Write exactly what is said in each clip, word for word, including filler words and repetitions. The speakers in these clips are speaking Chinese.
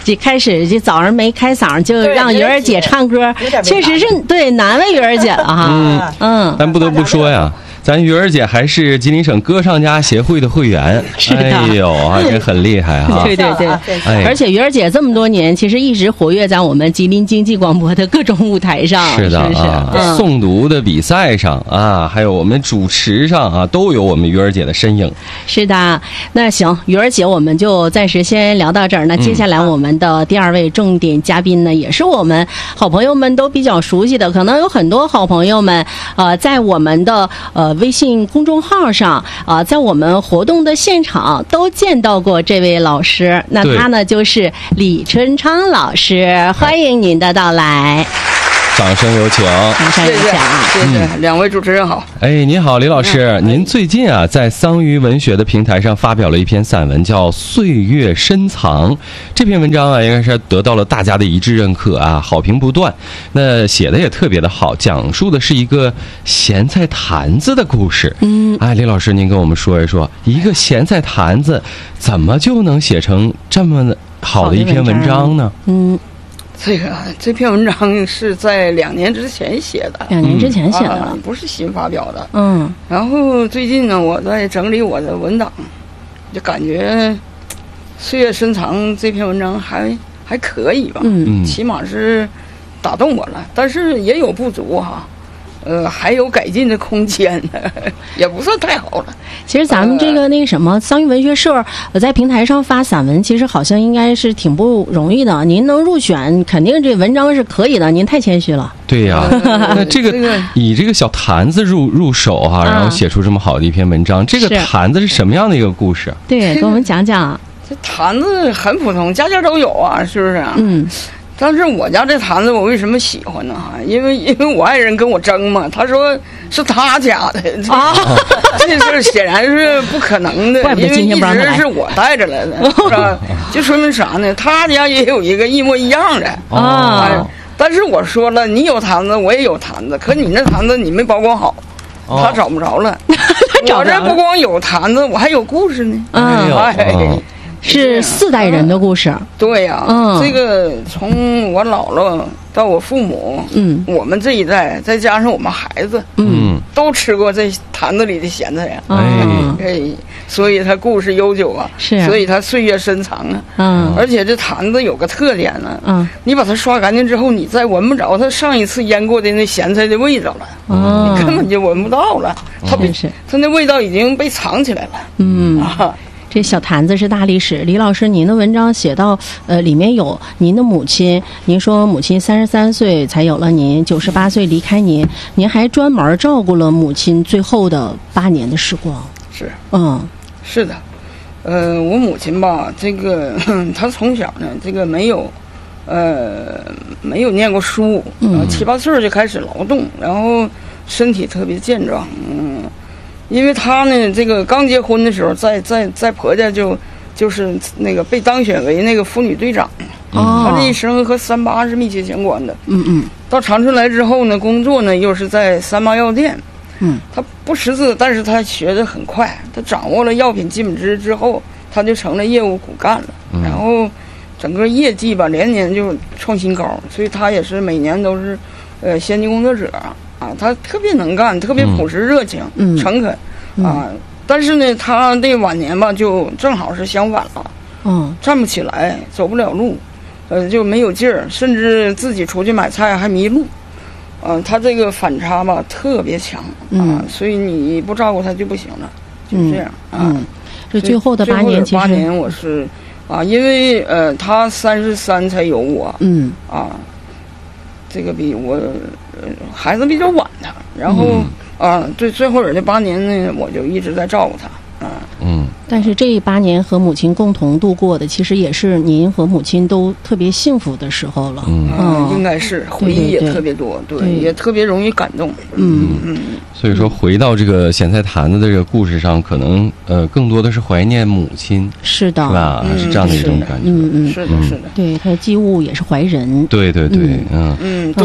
这开始这早上没开嗓就让鱼儿姐唱歌，确实是对难为鱼儿姐了哈。 嗯嗯， 但不得不说呀，咱鱼儿姐还是吉林省歌唱家协会的会员， 是的哎呦啊，这很厉害哈。 对对对， 哎而且鱼儿姐这么多年，其实一直活跃在我们吉林经济广播的各种舞台上， 是的是不是？ 啊， 嗯诵读的比赛上啊，还有我们主持上啊，都有我们鱼儿姐的身影。 是的，那行，鱼儿姐，我们就暂时先聊到这儿。那接下来我们的第二位重点嘉宾呢，也是我们好朋友们都比较熟悉的，可能有很多好朋友们，呃，在我们的呃微信公众号上，啊、呃，在我们活动的现场都见到过这位老师。那他呢，就是李春昌老师，欢迎您的到来。 掌声有请， 掌声有请啊！ 谢谢两位主持人好。 哎，您好，李老师，您最近啊在桑榆文学的平台上发表了一篇散文，叫《岁月深藏》。这篇文章啊，应该是得到了大家的一致认可啊，好评不断。那写的也特别的好，讲述的是一个咸菜坛子的故事。嗯，哎，李老师，您跟我们说一说，一个咸菜坛子怎么就能写成这么好的一篇文章呢？ 嗯。 这个这篇文章是在两年之前写的， 两年之前写的了、 啊，不是新发表的。 嗯， 然后最近呢，我在整理我的文档，就感觉《岁月深藏》这篇文章还还可以吧， 嗯， 起码是打动我了，但是也有不足哈。呃，还有改进的空间，也不算太好了。 其实咱们这个那个什么桑榆文学社，呃，在平台上发散文，其实好像应该是挺不容易的。您能入选，肯定这文章是可以的。您太谦虚了。 对呀、啊，那这个以这个小坛子入入手哈、啊，然后写出这么好的一篇文章，嗯、这个坛子是什么样的一个故事？ 对，跟我们讲讲。 这坛子很普通，家家都有啊，是不是？ 嗯。 但是我家这坛子我为什么喜欢呢？因为因为我爱人跟我争嘛，他说是他家的啊，这事显然是不可能的，因为一直是我带着来的，是吧？就说明啥呢？他家也有一个一模一样的啊。但是我说了，你有坛子，我也有坛子，可你那坛子你没保管好，他找不着了。我这不光有坛子，我还有故事呢。 嗯， 哎。 是四代人的故事，啊、 对呀、啊，嗯，这个从我姥姥到我父母，嗯，我们这一代，再加上我们孩子，嗯，都吃过这坛子里的咸菜呀， 哎哎，所以它故事悠久啊， 是啊， 所以它岁月深藏啊， 嗯， 而且这坛子有个特点呢、啊， 嗯， 你把它刷干净之后，你再闻不着它上一次腌过的那咸菜的味道了， 哦， 你根本就闻不到了，它被它那味道已经被藏起来了， 嗯啊。 这小坛子是大历史。李老师，您的文章写到，呃，里面有您的母亲。您说母亲三十三岁才有了您，九十八岁离开您，您还专门照顾了母亲最后的八年的时光。 是， 嗯， 是的，呃，我母亲吧，这个她从小呢，这个没有，呃，没有念过书，嗯，七八岁就开始劳动，然后身体特别健壮，嗯。因为她呢，这个刚结婚的时候，在在在婆家就就是那个被当选为那个妇女队长， 哦， 她这一生和三八是密切相关的。 嗯嗯。 到长春来之后呢，工作呢又是在三八药店。 嗯。 她不识字，但是她学得很快。她掌握了药品基本知识之后，她就成了业务骨干了。嗯、然后整个业绩吧，连年就创新高，所以她也是每年都是呃先进工作者。啊，他特别能干，特别朴实、热情、 嗯、 诚恳，啊，嗯、但是呢，他这晚年吧，就正好是相反了， 嗯， 站不起来，走不了路，呃，就没有劲儿，甚至自己出去买菜还迷路，啊，他这个反差吧特别强，啊， 嗯、 所以你不照顾他就不行了，就这样， 嗯、啊，这、嗯、最后的八年，其实八年我是，啊，因为呃，他三十三才有我， 嗯， 啊。这个比我、呃、孩子比较晚的，然后、嗯、啊，最最后这八年呢，我就一直在照顾他，啊， 嗯。 但是这八年和母亲共同度过的，其实也是您和母亲都特别幸福的时候了。 嗯， 嗯应该是回忆也特别多，对， 对, 对, 对，也特别容易感动。 嗯嗯。 所以说，回到这个咸菜坛子的这个故事上，可能呃更多的是怀念母亲。 是的， 是吧？ 嗯、 是这样的一种感觉。 嗯嗯， 是的，是的。 对，他的继物也是怀人。 对对对，嗯嗯，对，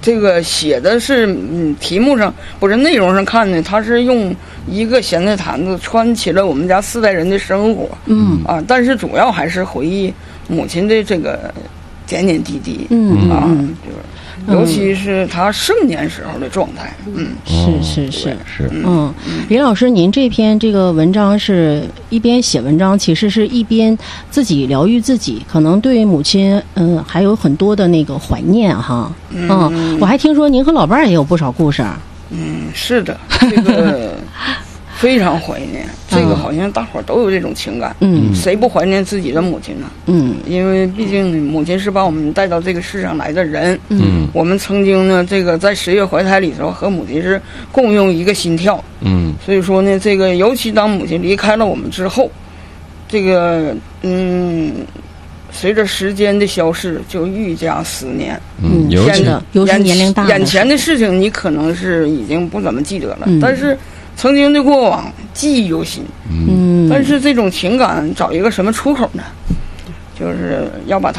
这个写的是嗯题目上不是内容上看呢，他是用一个咸菜坛子穿起了我们家四代人的生活， 嗯啊，但是主要还是回忆母亲的这个点点滴滴， 嗯啊， 嗯就是尤其是他盛年时候的状态，嗯， 是是是是， 嗯，李老师，您这篇这个文章是一边写文章，其实是一边自己疗愈自己，可能对母亲，嗯，还有很多的那个怀念哈。嗯，我还听说您和老伴儿也有不少故事。 嗯，是的，这个非常怀念，这个好像大伙儿都有这种情感， 嗯， 谁不怀念自己的母亲呢？ 嗯， 因为毕竟母亲是把我们带到这个世上来的人， 嗯， 我们曾经呢，这个在十月怀胎里头和母亲是共用一个心跳， 嗯， 所以说呢，这个尤其当母亲离开了我们之后，这个嗯，随着时间的消逝，就愈加思念。 嗯，尤其的，尤其年龄大， 眼前的事情你可能是已经不怎么记得了， 嗯、 但是曾经的过往记忆犹新。 嗯， 但是这种情感找一个什么出口呢？就是要把它